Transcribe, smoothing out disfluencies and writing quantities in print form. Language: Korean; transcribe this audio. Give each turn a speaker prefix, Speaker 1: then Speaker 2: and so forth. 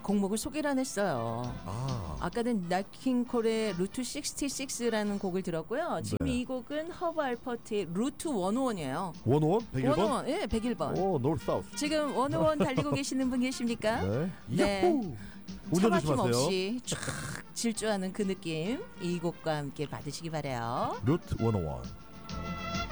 Speaker 1: 곡목을 소개를 안 했어요. 아까는 나킹콜의 루트 66라는 곡을 들었고요. 지금
Speaker 2: 네.
Speaker 1: 이 곡은 허브 알퍼트의 루트 101이에요.
Speaker 2: 101? 101번?
Speaker 1: 네, 101번.
Speaker 2: 오, 노스 사우스.
Speaker 1: 지금 101 달리고 계시는 분 계십니까?
Speaker 2: 네.
Speaker 1: 네.
Speaker 2: 야호! 운전
Speaker 1: 차막힘
Speaker 2: 조심하세요.
Speaker 1: 없이 쫙 질주하는 그 느낌 이 곡과 함께 받으시기 바래요.
Speaker 2: 루트 101.